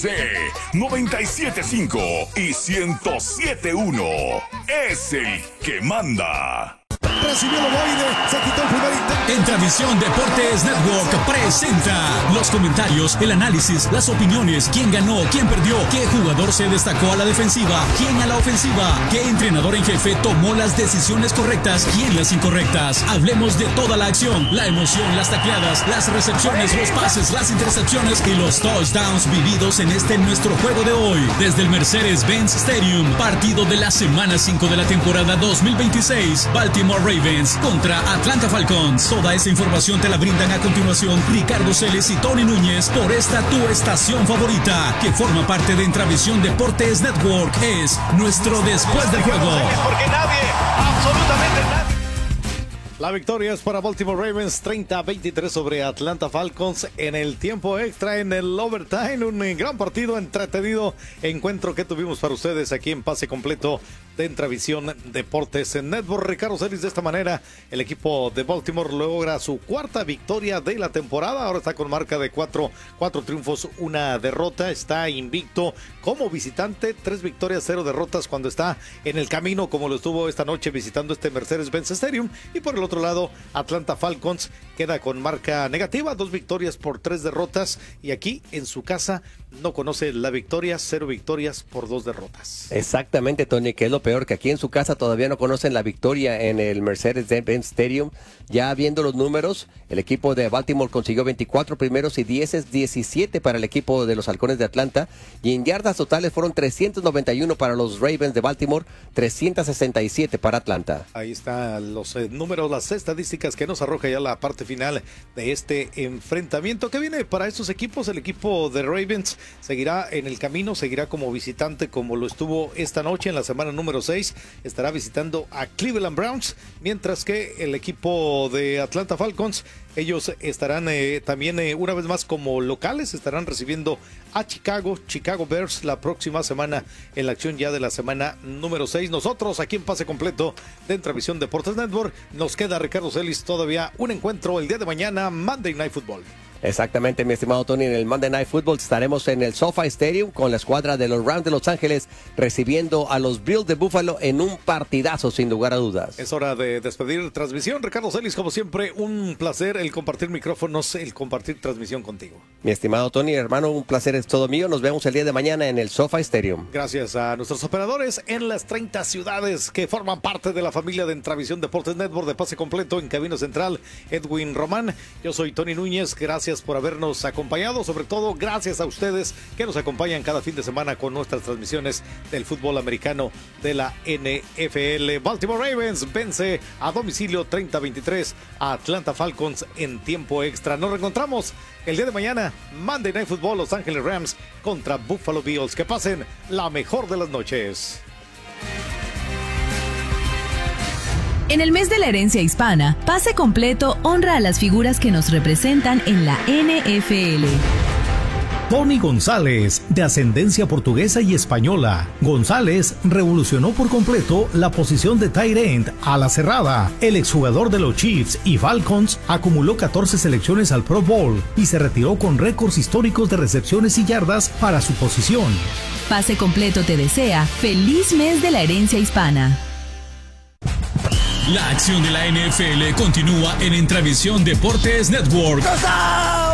97.5 y 107.1 es el que manda. Recibió el ovoide, se quitó el primer intento. En Transmisión Deportes Network presenta los comentarios, el análisis, las opiniones, quién ganó, quién perdió, qué jugador se destacó a la defensiva, quién a la ofensiva, qué entrenador en jefe tomó las decisiones correctas, quién las incorrectas. Hablemos de toda la acción, la emoción, las tacleadas, las recepciones, los pases, las intercepciones y los touchdowns vividos en nuestro juego de hoy. Desde el Mercedes-Benz Stadium, partido de la semana 5 de la temporada 2026, Baltimore Ravens contra Atlanta Falcons. Toda esa información te la brindan a continuación Ricardo Celes y Tony Núñez por esta tu estación favorita, que forma parte de Intravisión Deportes Network. Es nuestro Después del Juego. Porque nadie, absolutamente nadie. La victoria es para Baltimore Ravens, 30-23 sobre Atlanta Falcons en el tiempo extra, en el overtime. Un gran partido, entretenido encuentro que tuvimos para ustedes aquí en Pase Completo de Intravisión Deportes en Network. Ricardo Celis, de esta manera el equipo de Baltimore logra su cuarta victoria de la temporada. Ahora está con marca de cuatro triunfos, una derrota. Está invicto como visitante, 3 victorias, 0 derrotas cuando está en el camino, como lo estuvo esta noche visitando este Mercedes-Benz Stadium. Y por el otro lado, Atlanta Falcons queda con marca negativa, 2 victorias por 3 derrotas. Y aquí en su casa no conoce la victoria, 0 victorias por 2 derrotas. Exactamente, Tony, que es lo peor, que aquí en su casa todavía no conocen la victoria en el Mercedes-Benz Stadium. Ya viendo los números, el equipo de Baltimore consiguió 24 primeros y 17 para el equipo de los Halcones de Atlanta. Y en yardas totales fueron 391 para los Ravens de Baltimore, 367 para Atlanta. Ahí están los números, las estadísticas que nos arroja ya la parte final de este enfrentamiento que viene para estos equipos. El equipo de Ravens seguirá en el camino, seguirá como visitante como lo estuvo esta noche en la semana número 6. Estará visitando a Cleveland Browns, mientras que el equipo de Atlanta Falcons, ellos estarán también una vez más como locales, estarán recibiendo a Chicago Bears la próxima semana en la acción ya de la semana número 6. Nosotros aquí en Pase Completo de Intravisión Deportes Network, nos queda, Ricardo Celis, todavía un encuentro el día de mañana, Monday Night Football. Exactamente, mi estimado Tony, en el Monday Night Football estaremos en el SoFi Stadium con la escuadra de los Rams de Los Ángeles recibiendo a los Bills de Buffalo en un partidazo, sin lugar a dudas. Es hora de despedir transmisión. Ricardo Celis, como siempre, un placer el compartir micrófonos, el compartir transmisión contigo. Mi estimado Tony, hermano, un placer es todo mío. Nos vemos el día de mañana en el SoFi Stadium. Gracias a nuestros operadores en las 30 ciudades que forman parte de la familia de Intravisión Deportes Network de Pase Completo. En cabina central, Edwin Román. Yo soy Tony Núñez. Gracias por habernos acompañado, sobre todo gracias a ustedes que nos acompañan cada fin de semana con nuestras transmisiones del fútbol americano de la NFL. Baltimore Ravens vence a domicilio 30-23 a Atlanta Falcons en tiempo extra. Nos reencontramos el día de mañana, Monday Night Football, Los Ángeles Rams contra Buffalo Bills. Que pasen la mejor de las noches. En el mes de la herencia hispana, Pase Completo honra a las figuras que nos representan en la NFL. Tony González, de ascendencia portuguesa y española. González revolucionó por completo la posición de tight end a la cerrada. El exjugador de los Chiefs y Falcons acumuló 14 selecciones al Pro Bowl y se retiró con récords históricos de recepciones y yardas para su posición. Pase Completo te desea feliz mes de la herencia hispana. La acción de la NFL continúa en Intravisión Deportes Network.